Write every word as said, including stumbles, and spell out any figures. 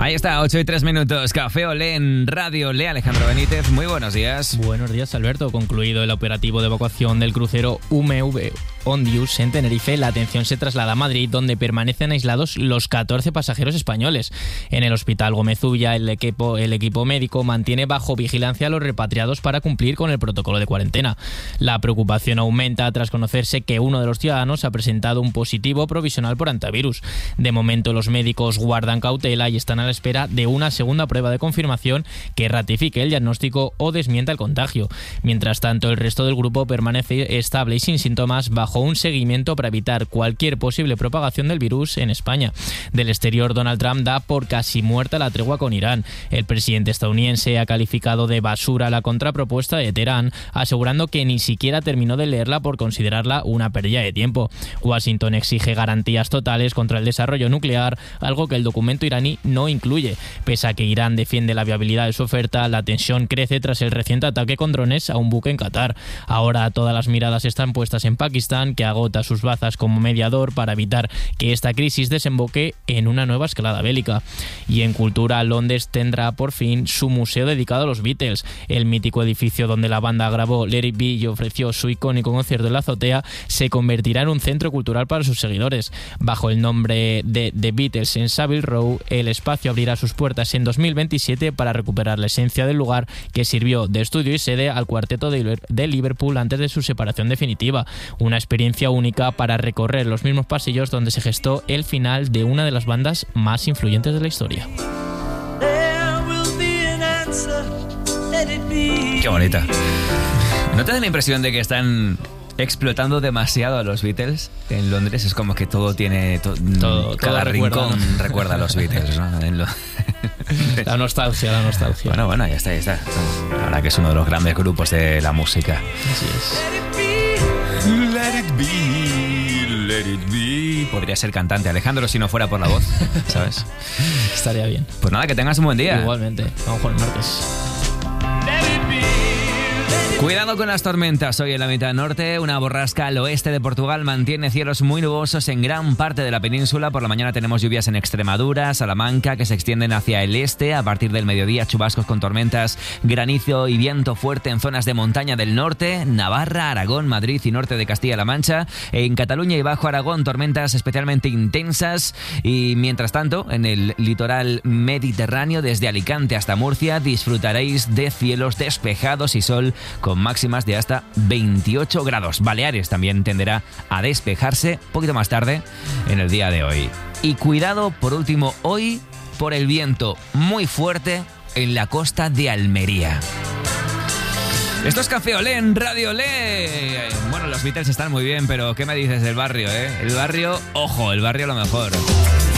Ahí está, ocho y tres minutos. Café Olé en Radio Olé. Alejandro Benítez, muy buenos días. Buenos días, Alberto. Concluido el operativo de evacuación del crucero U M V Ondius en Tenerife, la atención se traslada a Madrid, donde permanecen aislados los catorce pasajeros españoles. En el Hospital Gómez Ulla, el equipo, el equipo médico mantiene bajo vigilancia a los repatriados para cumplir con el protocolo de cuarentena. La preocupación aumenta tras conocerse que uno de los ciudadanos ha presentado un positivo provisional por antivirus. De momento, los médicos guardan cautela y están a la espera de una segunda prueba de confirmación que ratifique el diagnóstico o desmienta el contagio. Mientras tanto, el resto del grupo permanece estable y sin síntomas bajo un seguimiento para evitar cualquier posible propagación del virus en España. Del exterior, Donald Trump da por casi muerta la tregua con Irán. El presidente estadounidense ha calificado de basura la contrapropuesta de Teherán, asegurando que ni siquiera terminó de leerla por considerarla una pérdida de tiempo. Washington exige garantías totales contra el desarrollo nuclear, algo que el documento iraní no incluye. Pese a que Irán defiende la viabilidad de su oferta, la tensión crece tras el reciente ataque con drones a un buque en Qatar. Ahora todas las miradas están puestas en Pakistán, que agota sus bazas como mediador para evitar que esta crisis desemboque en una nueva escalada bélica. Y en cultura, Londres tendrá por fin su museo dedicado a los Beatles. El mítico edificio donde la banda grabó Let It Be y ofreció su icónico concierto en la azotea se convertirá en un centro cultural para sus seguidores. Bajo el nombre de The Beatles en Savile Row, el espacio abrirá sus puertas en dos mil veintisiete para recuperar la esencia del lugar que sirvió de estudio y sede al cuarteto de Liverpool antes de su separación definitiva. Una experiencia única para recorrer los mismos pasillos donde se gestó el final de una de las bandas más influyentes de la historia. Qué bonita. ¿No te da la impresión de que están explotando demasiado a los Beatles? En Londres es como que todo tiene... To- todo, cada todo rincón recuerda, ¿no? recuerda a los Beatles, ¿no? En lo... La nostalgia, la nostalgia. Bueno, bueno, ya está, ya está. La verdad que es uno de los grandes grupos de la música. Así es. Let it be, let it be. Podría ser cantante Alejandro si no fuera por la voz, ¿sabes? Estaría bien. Pues nada, que tengas un buen día. Igualmente. Vamos con el martes. Cuidado con las tormentas. Hoy en la mitad norte, una borrasca al oeste de Portugal mantiene cielos muy nubosos en gran parte de la península. Por la mañana tenemos lluvias en Extremadura, Salamanca, que se extienden hacia el este. A partir del mediodía, chubascos con tormentas, granizo y viento fuerte en zonas de montaña del norte, Navarra, Aragón, Madrid y norte de Castilla-La Mancha. En Cataluña y Bajo Aragón, tormentas especialmente intensas. Y mientras tanto, en el litoral mediterráneo, desde Alicante hasta Murcia, disfrutaréis de cielos despejados y sol con máximas de hasta veintiocho grados. Baleares también tenderá a despejarse un poquito más tarde en el día de hoy. Y cuidado, por último, hoy por el viento muy fuerte en la costa de Almería. Esto es Café Olé en Radio Olé. Bueno, los Beatles están muy bien, pero ¿qué me dices del barrio, eh? El barrio, ojo, el barrio a lo mejor.